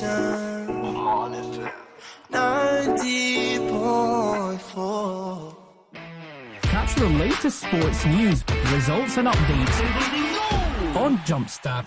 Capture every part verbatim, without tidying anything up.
ninety point four. Catch the latest sports news, results and updates on Jumpstart.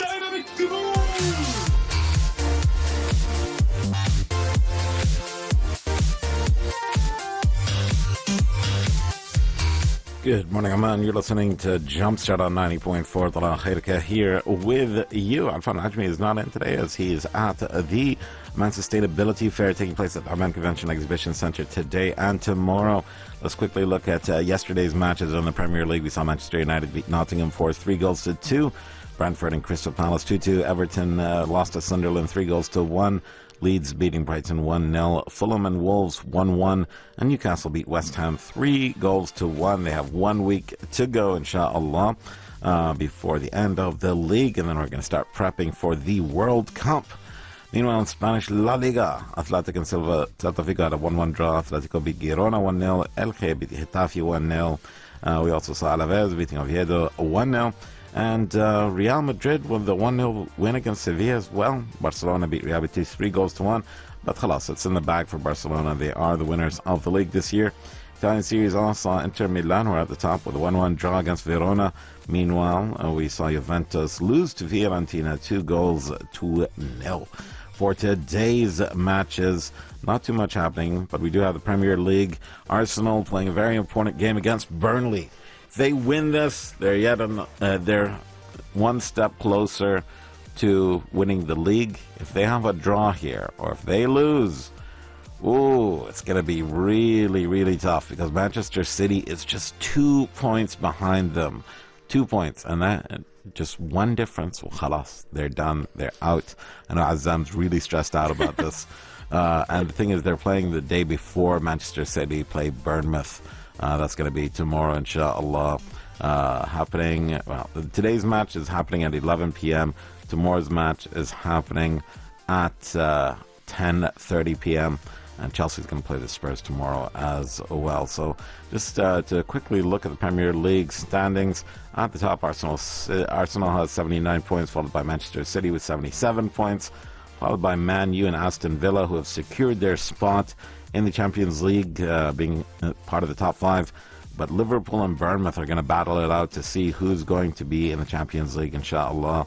Good morning, Aman. You're listening to Jumpstart on ninety point four. Talal Khairka here with you. Alfan Ajmi is not in today as he is at the Amman Sustainability Fair taking place at the Amman Convention Exhibition Centre today and tomorrow. Let's quickly look at uh, yesterday's matches in the Premier League. We saw Manchester United beat Nottingham Forest three goals to two. Brentford and Crystal Palace two two. Everton uh, lost to Sunderland three goals to one. Leeds beating Brighton one nil. Fulham and Wolves one one. And Newcastle beat West Ham three goals to one. They have one week to go, inshallah, uh, before the end of the league. And then we're going to start prepping for the World Cup. Meanwhile, in Spanish La Liga, Athletic and Silva, Celta Vigo had a one one draw. Atletico beat Girona one nil. Elche beat Getafe one nil. Uh, we also saw Alaves beating Oviedo one nil. And uh, Real Madrid with the one nil win against Sevilla as well. Barcelona beat Real Betis three goals to one. But khalas, it's in the bag for Barcelona. They are the winners of the league this year. Italian Series also, Inter Milan were at the top with a one one draw against Verona. Meanwhile, uh, we saw Juventus lose to Fiorentina two goals to nil. For today's matches, not too much happening, but we do have the Premier League. Arsenal playing a very important game against Burnley. If they win this, they're yet an, uh, they're one step closer to winning the league. If they have a draw here, or if they lose, ooh, it's going to be really, really tough because Manchester City is just two points behind them. Two points, and that just one difference. Well, khalas, they're done. They're out. I know Azam's really stressed out about this. Uh, and the thing is, they're playing the day before Manchester City play Bournemouth. Uh, that's going to be tomorrow, inshallah. Uh, happening. Well, today's match is happening at eleven p.m. Tomorrow's match is happening at uh, ten thirty p.m. And Chelsea's going to play the Spurs tomorrow as well. So just uh, to quickly look at the Premier League standings. At the top, Arsenal, Arsenal has seventy-nine points, followed by Manchester City with seventy-seven points, followed by Man U and Aston Villa, who have secured their spot in the Champions League, uh, being part of the top five. But Liverpool and Bournemouth are going to battle it out to see who's going to be in the Champions League, inshallah,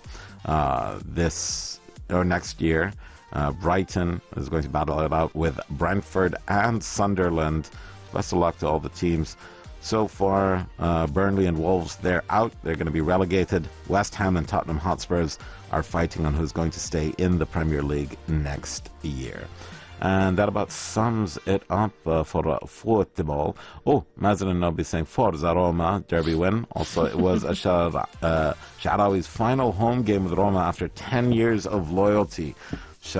uh, this or next year. Uh, Brighton is going to battle it out with Brentford and Sunderland. Best of luck to all the teams. So far, uh, Burnley and Wolves, they're out. They're going to be relegated. West Ham and Tottenham Hotspurs are fighting on who's going to stay in the Premier League next year. And that about sums it up uh, for uh, football. Oh, Mazen and Nobi saying Forza Roma, derby win. Also, it was a Shar- uh, Sharawi's final home game with Roma after ten years of loyalty.